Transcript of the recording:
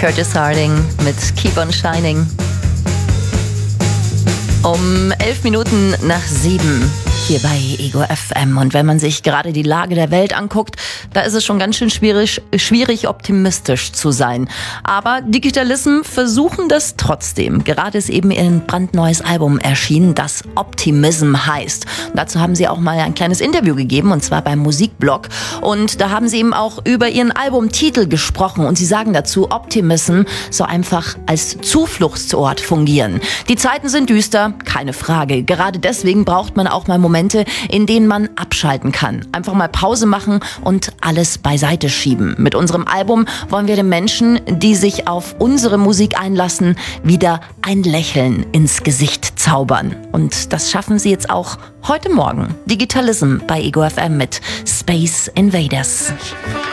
Curtis Harding mit Keep on Shining. Um 11 Minuten nach 7 hier bei Ego FM. Und wenn man sich gerade die Lage der Welt anguckt, da ist es schon ganz schön schwierig optimistisch zu sein. Aber Digitalism versuchen das trotzdem. Gerade ist eben ihr brandneues Album erschienen, das Optimism heißt. Und dazu haben sie auch mal ein kleines Interview gegeben, und zwar beim Musikblog. Und da haben sie eben auch über ihren Albumtitel gesprochen. Und sie sagen dazu, Optimism soll einfach als Zufluchtsort fungieren. Die Zeiten sind düster, keine Frage. Gerade deswegen braucht man auch mal Momente, in denen man abschalten kann. Einfach mal Pause machen und alles beiseite schieben. Mit unserem Album wollen wir den Menschen, die sich auf unsere Musik einlassen, wieder ein Lächeln ins Gesicht zaubern. Und das schaffen sie jetzt auch heute Morgen. Digitalism bei Ego FM mit Space Invaders.